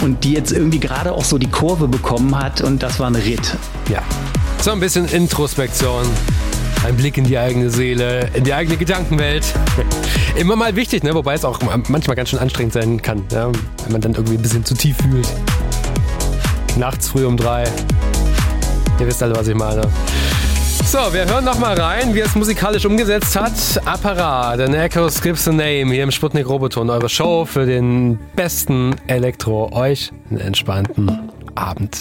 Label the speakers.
Speaker 1: und die jetzt irgendwie gerade auch so die Kurve bekommen hat und das war ein Ritt.
Speaker 2: Ja, so ein bisschen Introspektion. Ein Blick in die eigene Seele, in die eigene Gedankenwelt. Immer mal wichtig, ne? Wobei es auch manchmal ganz schön anstrengend sein kann, ja? Wenn man dann irgendwie ein bisschen zu tief fühlt. Nachts früh um 3. Ihr wisst alle, was ich meine. So, wir hören noch mal rein, wie er es musikalisch umgesetzt hat. Apparat, The Echoes Gives a Name, hier im Sputnik Roboton. Eure Show für den besten Elektro. Euch einen entspannten Abend.